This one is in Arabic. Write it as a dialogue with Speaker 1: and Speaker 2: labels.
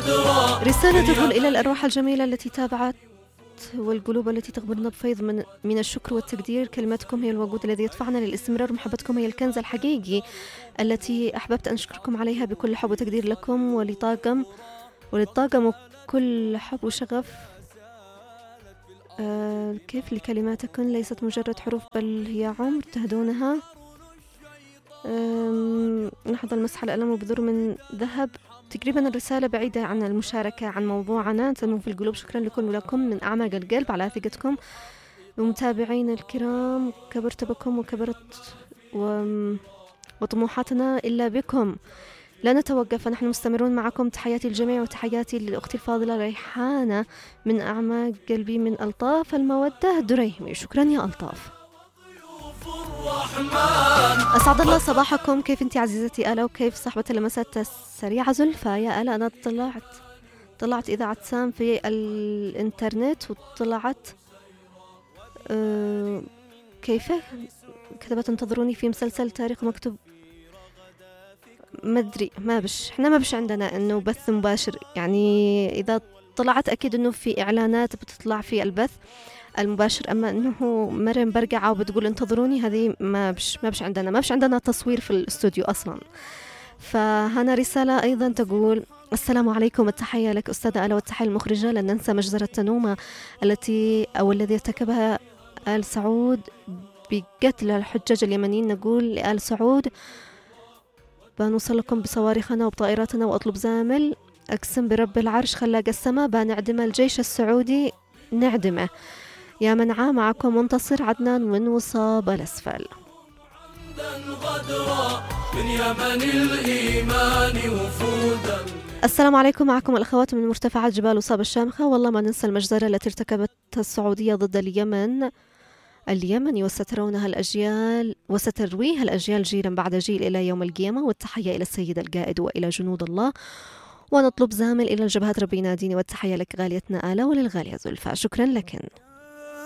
Speaker 1: رسالة تقول إلى الأرواح الجميلة التي تابعت والقلوب التي تقبلنا بفيض من الشكر والتقدير. كلماتكم هي الوقود الذي يدفعنا للاستمرار، ومحبتكم هي الكنز الحقيقي التي أحببت أن أشكركم عليها بكل حب وتقدير لكم وللطاقم وكل حب وشغف. كيف لكلماتكم ليست مجرد حروف بل هي عمر تهدونها. نحظى المسح الألم وبذور من ذهب. تقريبا الرسالة بعيدة عن المشاركة عن موضوعنا. تنمو في القلوب. شكرا لكم من أعماق القلب على ثقتكم. ومتابعين الكرام، كبرت بكم وكبرت وطموحاتنا إلا بكم. لا نتوقف، نحن مستمرون معكم. تحياتي للجميع وتحياتي لأختي الفاضلة ريحانة من أعماق قلبي من ألطاف المودة دريهمي. شكرا يا ألطاف. أسعد الله صباحكم. كيف أنت عزيزتي آلا؟ وكيف صاحبة اللمسات السريعة زلفى؟ يا آلا أنا طلعت إذاعة سام في الإنترنت وطلعت كيف كتبت انتظروني في مسلسل تاريخ مكتوب. ما أدري، إحنا ما بش عندنا إنه بث مباشر، يعني إذا طلعت أكيد إنه في إعلانات بتطلع في البث المباشر، أما إنه مريم برقعة وبتقول انتظروني، هذه ما بش عندنا تصوير في الاستوديو أصلا. فهنا رسالة أيضا تقول: السلام عليكم، التحية لك أستاذة آلا والتحية المخرجة. لن ننسى مجزرة تنومة الذي ارتكبها آل سعود بقتل الحجاج اليمنيين. نقول لآل سعود بنوصلكم بصواريخنا وبطائراتنا، وأطلب زامل أقسم برب العرش خلاق السما بنعدم الجيش السعودي نعدمه. يا منعا معكم منتصر عدنان من وصاب الأسفل. السلام عليكم، معكم الأخوات من مرتفعات جبال وصاب الشامخة. والله ما ننسى المجزرة التي ارتكبتها السعودية ضد اليمن وسترويها الأجيال جيلا بعد جيل إلى يوم القيامة. والتحية إلى السيد القائد وإلى جنود الله، ونطلب زامل إلى الجبهات ربي يناديني. والتحية لك غاليتنا آلا وللغالية زلفى. شكرا لكن